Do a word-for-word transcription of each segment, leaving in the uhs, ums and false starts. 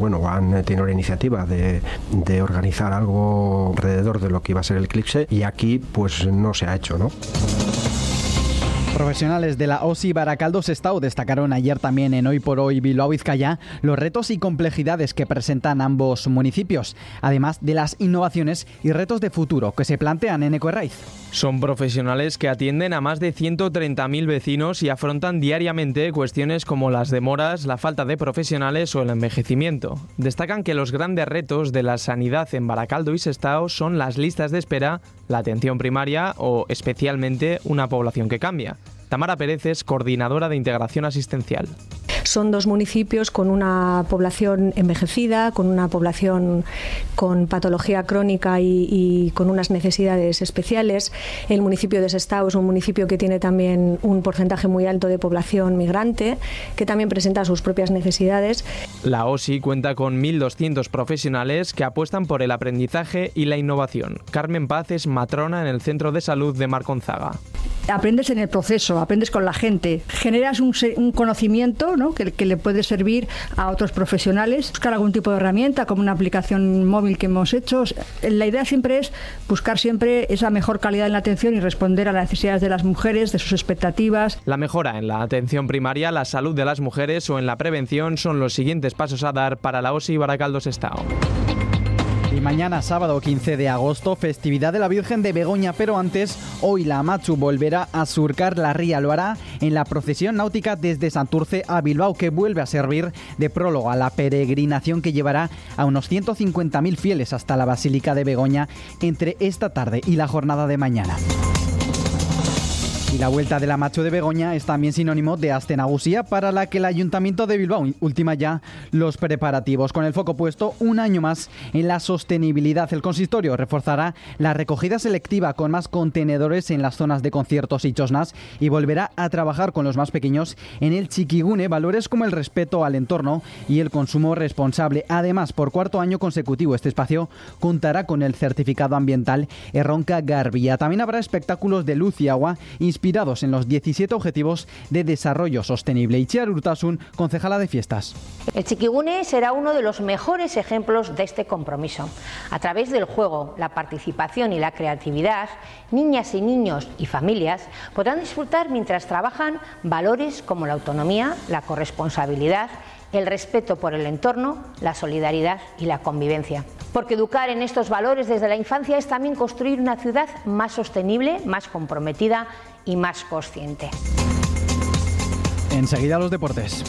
bueno, han tenido la iniciativa de, de organizar algo alrededor de lo que iba a ser el eclipse y aquí pues no se ha hecho, ¿no? Profesionales de la O S I Barakaldo Sestao destacaron ayer también en Hoy por Hoy Bilbao Vizcaya los retos y complejidades que presentan ambos municipios, además de las innovaciones y retos de futuro que se plantean en Ecoerraiz. Son profesionales que atienden a más de ciento treinta mil vecinos y afrontan diariamente cuestiones como las demoras, la falta de profesionales o el envejecimiento. Destacan que los grandes retos de la sanidad en Barakaldo y Sestao son las listas de espera, la atención primaria o, especialmente, una población que cambia. Tamara Pérez es coordinadora de integración asistencial. Son dos municipios con una población envejecida, con una población con patología crónica y, y con unas necesidades especiales. El municipio de Sestao es un municipio que tiene también un porcentaje muy alto de población migrante, que también presenta sus propias necesidades. La O S I cuenta con mil doscientos profesionales que apuestan por el aprendizaje y la innovación. Carmen Paz es matrona en el Centro de Salud de Marconzaga. Aprendes en el proceso, aprendes con la gente, generas un, un conocimiento, ¿no?, que, que le puede servir a otros profesionales. Buscar algún tipo de herramienta, como una aplicación móvil que hemos hecho. La idea siempre es buscar siempre esa mejor calidad en la atención y responder a las necesidades de las mujeres, de sus expectativas. La mejora en la atención primaria, la salud de las mujeres o en la prevención son los siguientes pasos a dar para la O S I Barakaldo Sestao. Y mañana, sábado quince de agosto, festividad de la Virgen de Begoña, pero antes, hoy la Amatxu volverá a surcar la ría. Lo hará en la procesión náutica desde Santurce a Bilbao, que vuelve a servir de prólogo a la peregrinación que llevará a unos ciento cincuenta mil fieles hasta la Basílica de Begoña entre esta tarde y la jornada de mañana. Y la vuelta de la Amatxu de Begoña es también sinónimo de Aste Nagusia, para la que el Ayuntamiento de Bilbao ultima ya los preparativos, con el foco puesto un año más en la sostenibilidad. El consistorio reforzará la recogida selectiva con más contenedores en las zonas de conciertos y chosnas y volverá a trabajar con los más pequeños en el Txikigune, valores como el respeto al entorno y el consumo responsable. Además, por cuarto año consecutivo, este espacio contará con el certificado ambiental Erronka Garbia. También habrá espectáculos de luz y agua inspirados en los diecisiete Objetivos de Desarrollo Sostenible. Itziar Urtasun, concejala de fiestas. El Txikigune será uno de los mejores ejemplos de este compromiso. A través del juego, la participación y la creatividad, niñas y niños y familias podrán disfrutar mientras trabajan valores como la autonomía, la corresponsabilidad, el respeto por el entorno, la solidaridad y la convivencia. Porque educar en estos valores desde la infancia es también construir una ciudad más sostenible, más comprometida y más consciente. Enseguida los deportes.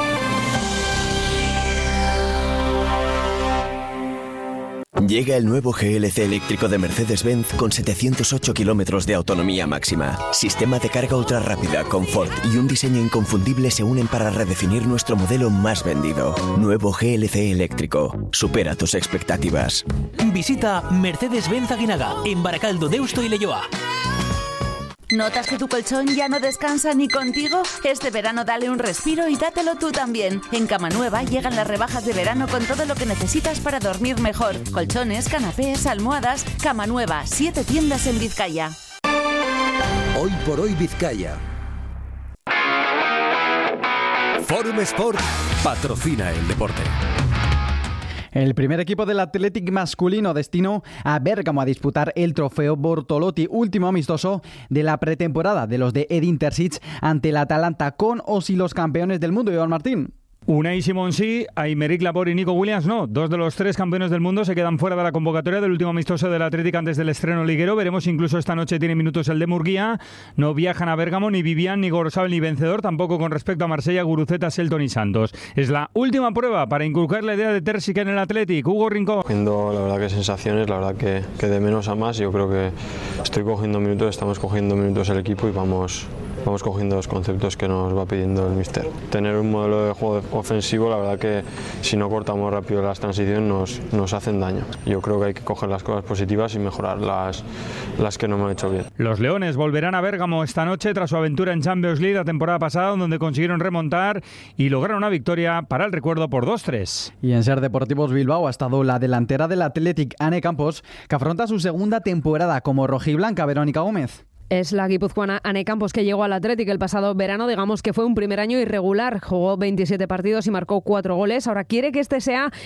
Llega el nuevo G L C eléctrico de Mercedes-Benz con setecientos ocho kilómetros de autonomía máxima. Sistema de carga ultra rápida, confort y un diseño inconfundible se unen para redefinir nuestro modelo más vendido. Nuevo G L C eléctrico. Supera tus expectativas. Visita Mercedes-Benz Aguinaga en Barakaldo, Deusto y Leioa. ¿Notas que tu colchón ya no descansa ni contigo? Este verano dale un respiro y dátelo tú también. En Cama Nueva llegan las rebajas de verano con todo lo que necesitas para dormir mejor. Colchones, canapés, almohadas. Cama Nueva, siete tiendas en Vizcaya. Hoy por Hoy Vizcaya. Forum Sport patrocina el deporte. El primer equipo del Athletic masculino destinó a Bérgamo a disputar el trofeo Bortolotti, último amistoso de la pretemporada de los de Edin Terzic ante el Atalanta, con o sin los campeones del mundo. Iván Martín. Unai Simón sí, Aymeric Laporte y Nico Williams no. Dos de los tres campeones del mundo se quedan fuera de la convocatoria del último amistoso del Athletic antes del estreno liguero. Veremos si incluso esta noche tiene minutos el de Murguía. No viajan a Bérgamo ni Vivian, ni Gorosabel, ni Vencedor. Tampoco con respecto a Marsella, Guruceta, Selton y Santos. Es la última prueba para inculcar la idea de Terzic en el Athletic. Hugo Rincón. Cogiendo, la verdad que sensaciones, la verdad que, que de menos a más. Yo creo que estoy cogiendo minutos, estamos cogiendo minutos el equipo y vamos... Vamos cogiendo los conceptos que nos va pidiendo el míster. Tener un modelo de juego ofensivo, la verdad que si no cortamos rápido las transiciones nos, nos hacen daño. Yo creo que hay que coger las cosas positivas y mejorar las, las que no me han hecho bien. Los Leones volverán a Bérgamo esta noche tras su aventura en Champions League la temporada pasada, donde consiguieron remontar y lograr una victoria para el recuerdo por dos tres. Y en Ser Deportivos Bilbao ha estado la delantera del Athletic, Ane Campos, que afronta su segunda temporada como rojiblanca. Verónica Gómez. Es la guipuzcoana Ane Campos, que llegó al Athletic el pasado verano. Digamos que fue un primer año irregular. Jugó veintisiete partidos y marcó cuatro goles. Ahora quiere que este sea